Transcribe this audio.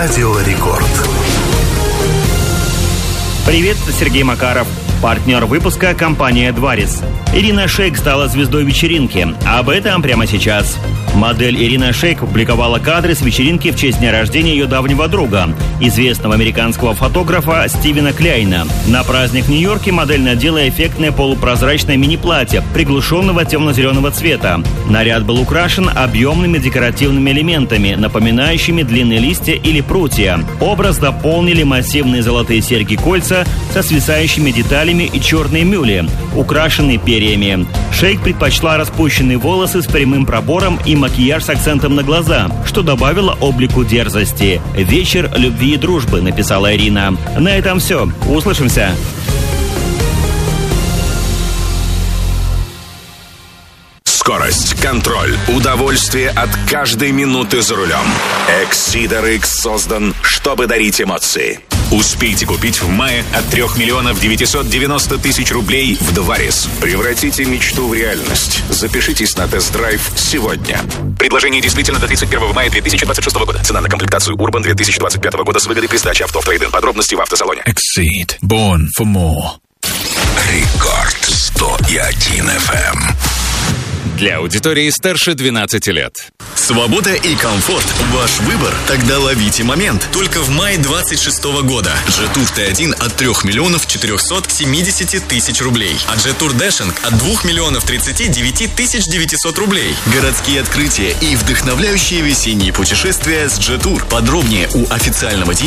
Радио Рекорд. Привет, Сергей Макаров. Партнер выпуска – компания «Дварис». Ирина Шейк стала звездой вечеринки. Об этом прямо сейчас. Модель Ирина Шейк публиковала кадры с вечеринки в честь дня рождения ее давнего друга, известного американского фотографа Стивена Кляйна. На праздник в Нью-Йорке модель надела эффектное полупрозрачное мини-платье приглушенного темно-зеленого цвета. Наряд был украшен объемными декоративными элементами, напоминающими длинные листья или прутья. Образ дополнили массивные золотые серьги-кольца со свисающими деталями и черные мюли, украшенные перьями. Шейк предпочла распущенные волосы с прямым пробором и макияж с акцентом на глаза, что добавило облику дерзости. «Вечер любви и дружбы», написала Ирина. На этом все. Услышимся. Скорость, контроль, удовольствие от каждой минуты за рулем. Exceeder X создан, чтобы дарить эмоции. Успейте купить в мае от 3 миллионов 990 тысяч рублей в Дварис. Превратите мечту в реальность. Запишитесь на тест-драйв сегодня. Предложение действительно до 31 мая 2026 года. Цена на комплектацию Urban 2025 года с выгодой при сдаче авто в трейд-ин. Подробности в автосалоне. Exceed. Born for more. Рекорд 101 FM. Для аудитории старше 12 лет. Свобода и комфорт – ваш выбор? Тогда ловите момент. Только в мае 26 года. Jetour T1 от 3 миллионов 470 тысяч рублей. А Jetour Dashing от 2 миллионов 39 тысяч 900 рублей. Городские открытия и вдохновляющие весенние путешествия с Jetour. Подробнее у официального